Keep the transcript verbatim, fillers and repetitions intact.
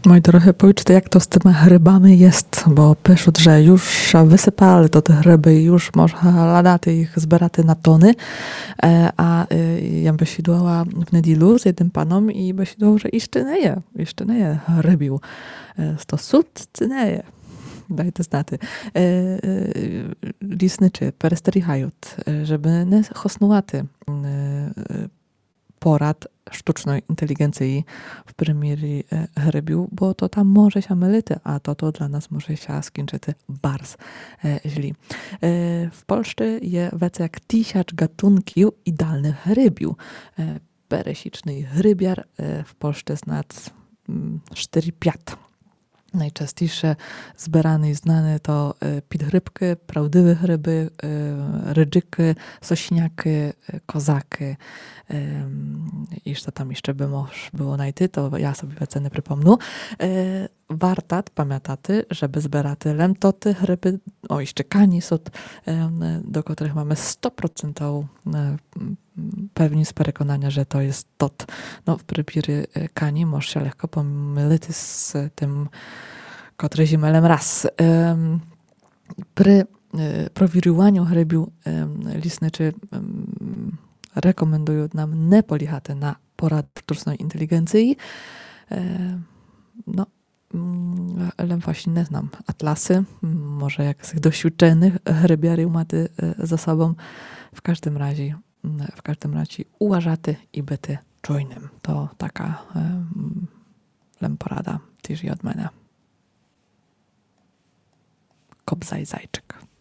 Moi drodzy, powiedzcie, jak to z tymi rybami jest, bo piszуть, że już wysypali to te ryby i już można ladaty ich zbierać na tony, a ja besiedłała w niedzielu z jednym panom i besiedłał, że jeszcze nie je, jeszcze nie je rybił. To cud, czy nie je? Dajte znати. Лісничі перестерігають, żeby не хоснувати porad sztucznej inteligencji w premierii rybił, bo to tam może się mylić, a to to dla nas może się skończyć bardzo źle. W Polsce jest więcej jak tysiąc gatunków idealnych rybił. Peresiczny rybiar w Polsce znad cztery pięć. Najczęstsze zbierane i znane to підгрибки, prawdziwe ryby, rydzyki, sośniaki, kozaki. I co tam jeszcze by można było znaleźć, to ja sobie więcej nie przypomnę. Warto pamiętać, żeby zbierać lemtoty, ryby, o jeszcze kani są, do których mamy sto procent pewni z przekonania, że to jest tot. No, w przypadku kani może się lekko pomylić z tym, który zimelem raz. Przy prowirowaniu rybiu leśniczy rekomendują nam nie polegać na porad sztucznej inteligencji. No, ale właśnie nie znam atlasy, może jak z doświadczonych rybiarów macie za sobą. W każdym razie, w każdym razie uważaty i byty czujnym. To taka um, porada też i od mnie. Kobzaj zajczyk.